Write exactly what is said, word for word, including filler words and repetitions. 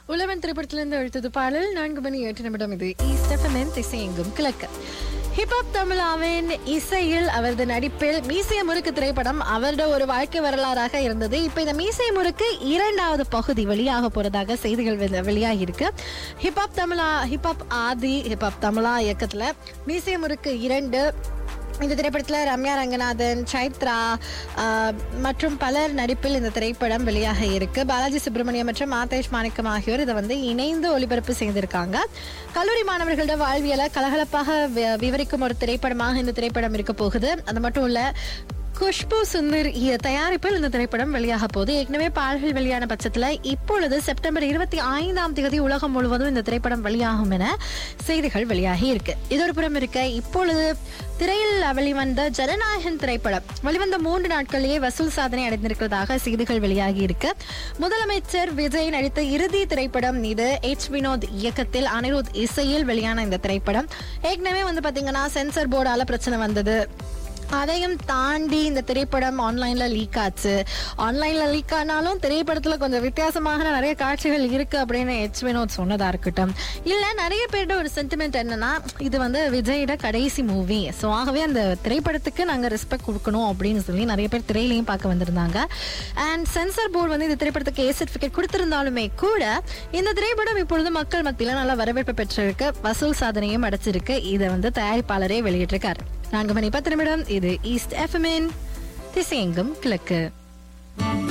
உலவன் திரைப்படத்திலிருந்து எழுத்தது பாடல் நான்கு மணி எட்டு நிமிடம். இது ஈஸ்ட் எஃப்எம் திசை எங்கும் கிழக்கு. ஹிப்ஹாப் தமிழாவின் இசையில் அவரது நடிப்பில் மீசை முறுக்கு திரைப்படம் அவரோட ஒரு வாழ்க்கை வரலாறாக இருந்தது. இப்ப இந்த மீசை முறுக்கு இரண்டாவது பகுதி வெளியாக போறதாக செய்திகள் வெளியாகி இருக்கு. ஹிப்ஹாப் தமிழா ஹிப்ஹாப் ஆதி ஹிப்ஹாப் தமிழா இயக்கத்துல மீசை முறுக்கு இரண்டு இந்த திரைப்படத்தில் ரம்யா ரங்கநாதன், சைத்ரா மற்றும் பலர் நடிப்பில் இந்த திரைப்படம் வெளியாக இருக்கு. பாலாஜி சுப்ரமணியம் மற்றும் மாதேஷ் மாணிக்கம் ஆகியோர் இதை வந்து இணைந்து ஒளிபரப்பு செய்திருக்காங்க. கல்லூரி மாணவர்களோட வாழ்வியலை கலகலப்பாக விவரிக்கும் ஒரு திரைப்படமாக இந்த திரைப்படம் இருக்க போகுது. அது மட்டும் இல்ல, குஷ்பு சுந்தர் தயாரிப்பில் இந்த திரைப்படம் வெளியாக போகுது. ஏற்கனவே பாடல்கள் வெளியான பட்சத்துல இப்பொழுது செப்டம்பர் இருபத்தி ஐந்தாம் தேதி உலகம் முழுவதும் இந்த திரைப்படம் வெளியாகும் என செய்திகள் வெளியாகி இருக்கு. இதொரு புறம் இருக்க, இப்பொழுது திரையில் வெளிவந்த ஜனநாயகன் திரைப்படம் வெளிவந்த மூன்று நாட்களிலேயே வசூல் சாதனை அடைந்திருக்கிறதாக செய்திகள் வெளியாகி இருக்கு. முதலமைச்சர் விஜய் நடித்த இறுதி திரைப்படம் இது. எச் வினோத் இயக்கத்தில் அனிருத் இசையில் வெளியான இந்த திரைப்படம் ஏற்கனவே வந்து பாத்தீங்கன்னா சென்சார் போர்டால பிரச்சனை வந்தது. அதையும் தாண்டி இந்த திரைப்படம் ஆன்லைன்ல லீக் ஆச்சு. ஆன்லைன்ல லீக் ஆனாலும் திரைப்படத்துல கொஞ்சம் வித்தியாசமாக நிறைய காட்சிகள் இருக்கு அப்படின்னு எச் வினோத் சொன்னதா இருக்கட்டும். இல்ல, நிறைய பேரோட ஒரு சென்டிமெண்ட் என்னன்னா, இது வந்து விஜயோட கடைசி மூவி, ஸோ ஆகவே அந்த திரைப்படத்துக்கு நாங்க ரெஸ்பெக்ட் கொடுக்கணும் அப்படின்னு சொல்லி நிறைய பேர் திரையிலையும் பார்க்க வந்திருந்தாங்க. அண்ட் சென்சார் போர்டு வந்து இந்த திரைப்படத்துக்கு ஏ சர்டிபிகேட் கொடுத்திருந்தாலுமே கூட இந்த திரைப்படம் இப்பொழுது மக்கள் மத்தியில நல்லா வரவேற்பு பெற்றிருக்கு. வசூல் சாதனையும் அடைச்சிருக்கு. இதை வந்து தயாரிப்பாளரே வெளியிட்டிருக்காரு. நான்கு மணி பத்து நிமிடம். இது ஈஸ்ட் எஃப்எம் திசை எங்கும் கிழக்கு.